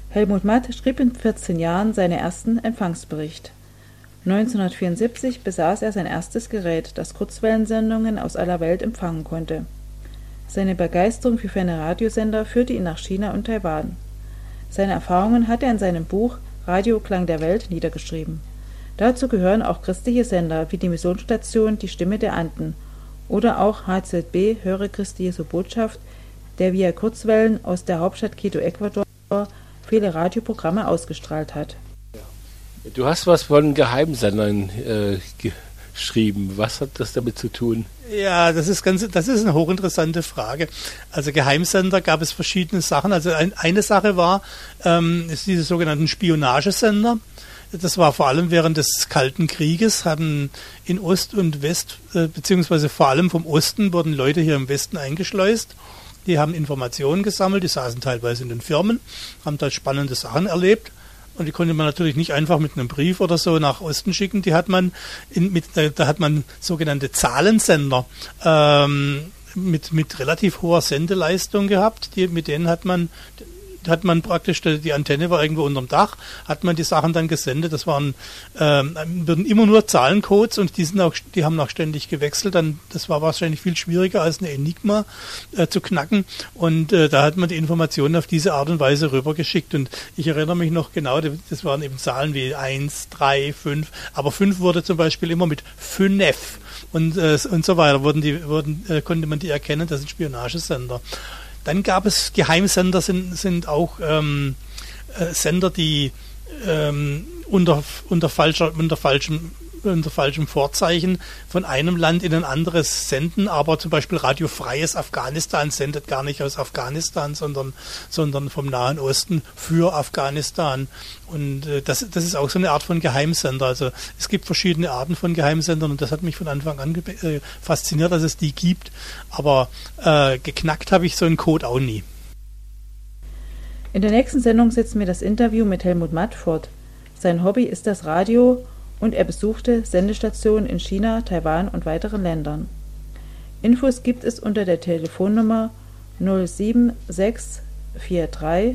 Helmut Matt schrieb in 14 Jahren seinen ersten Empfangsbericht. 1974 besaß er sein erstes Gerät, das Kurzwellensendungen aus aller Welt empfangen konnte. Seine Begeisterung für ferne Radiosender führte ihn nach China und Taiwan. Seine Erfahrungen hat er in seinem Buch Radioklang der Welt niedergeschrieben. Dazu gehören auch christliche Sender wie die Missionsstation Die Stimme der Anden oder auch HZB Höre Christi Jesu Botschaft, der via Kurzwellen aus der Hauptstadt Quito, Ecuador, viele Radioprogramme ausgestrahlt hat. Du hast was von Geheimsendern geschrieben. Was hat das damit zu tun? Ja, das ist eine hochinteressante Frage. Also Geheimsender gab es verschiedene Sachen. Also eine Sache war, ist diese sogenannten Spionagesender. Das war vor allem während des Kalten Krieges, hatten in Ost und West, beziehungsweise vor allem vom Osten, wurden Leute hier im Westen eingeschleust. Die haben Informationen gesammelt, die saßen teilweise in den Firmen, haben da spannende Sachen erlebt. Und die konnte man natürlich nicht einfach mit einem Brief oder so nach Osten schicken. Die hat man da hat man sogenannte Zahlensender mit relativ hoher Sendeleistung gehabt. Mit denen hat man praktisch, die Antenne war irgendwo unterm Dach, hat man die Sachen dann gesendet. Das wurden immer nur Zahlencodes und die haben auch ständig gewechselt. Das war wahrscheinlich viel schwieriger als eine Enigma zu knacken. Und da hat man die Informationen auf diese Art und Weise rübergeschickt. Und ich erinnere mich noch genau, das waren eben Zahlen wie 1, 3, 5. Aber 5 wurde zum Beispiel immer mit 5 und so weiter. Konnte man die erkennen, das sind Spionagesender. Dann gab es Geheimsender, sind auch Sender, die unter falschem Vorzeichen von einem Land in ein anderes senden, aber zum Beispiel Radio Freies Afghanistan sendet gar nicht aus Afghanistan, sondern vom Nahen Osten für Afghanistan. Und das ist auch so eine Art von Geheimsender. Also es gibt verschiedene Arten von Geheimsendern und das hat mich von Anfang an fasziniert, dass es die gibt. Aber geknackt habe ich so einen Code auch nie. In der nächsten Sendung setzen wir das Interview mit Helmut Matt fort. Sein Hobby ist das Radio und er besuchte Sendestationen in China, Taiwan und weiteren Ländern. Infos gibt es unter der Telefonnummer 07643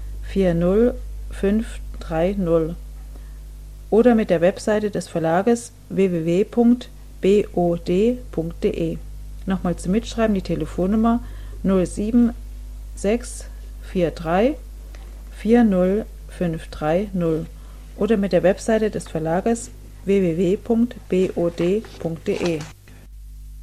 40530 oder mit der Webseite des Verlages www.bod.de. Nochmal zum Mitschreiben die Telefonnummer 07643 40530 oder mit der Webseite des Verlages www.bod.de.